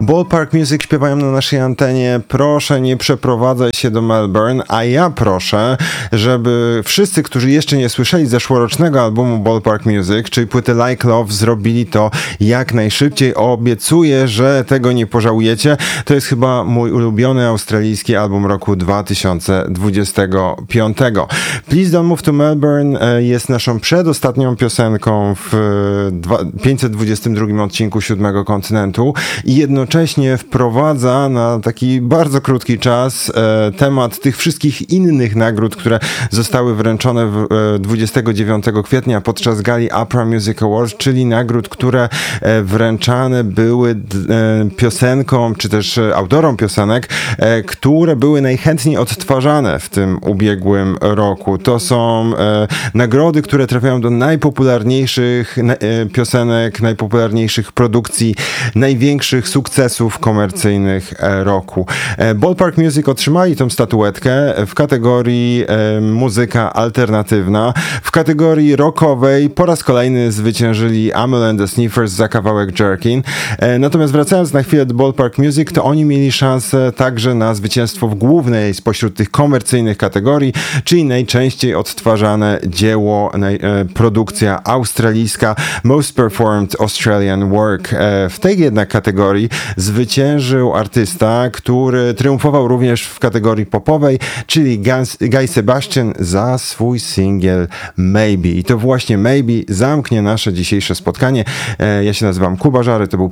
Ballpark Music śpiewają na naszej antenie. Proszę, nie przeprowadzaj się do Melbourne, a ja proszę, żeby wszyscy, którzy jeszcze nie słyszeli zeszłorocznego albumu Ballpark Music, czyli płyty Like Love, zrobili to jak najszybciej. Obiecuję, że tego nie pożałujecie. To jest chyba mój ulubiony australijski album roku 2025. Please Don't Move to Melbourne jest naszą przedostatnią piosenką w 522 odcinku Siódmego Kontynentu i jednocześnie wprowadza na taki bardzo krótki czas temat tych wszystkich innych nagród, które zostały wręczone 29 kwietnia podczas gali APRA Music Awards, czyli nagród, które wręczane były piosenkom, czy też autorom piosenek, które były najchętniej odtwarzane w tym ubiegłym roku. To są nagrody, które trafiają do najpopularniejszych piosenek, najpopularniejszych produkcji, największych sukcesów komercyjnych roku. Ballpark Music otrzymali tą statuetkę w kategorii muzyka alternatywna. W kategorii rockowej po raz kolejny zwyciężyli Amyl and the Sniffers za kawałek Jerkin. Natomiast wracając na chwilę do Ballpark Music, to oni mieli szansę także na zwycięstwo w głównej spośród tych komercyjnych kategorii, czyli najczęściej odtwarzane dzieło, produkcja australijska, Most Performed Australian Work. W tej jednak kategorii zwyciężył artysta, który triumfował również w kategorii popowej, czyli Guy Sebastian za swój singiel Maybe. I to właśnie Maybe zamknie nasze dzisiejsze spotkanie. Ja się nazywam Kuba Żary, to był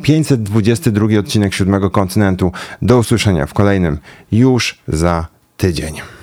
522 odcinek Siódmego Kontynentu. Do usłyszenia w kolejnym już za tydzień.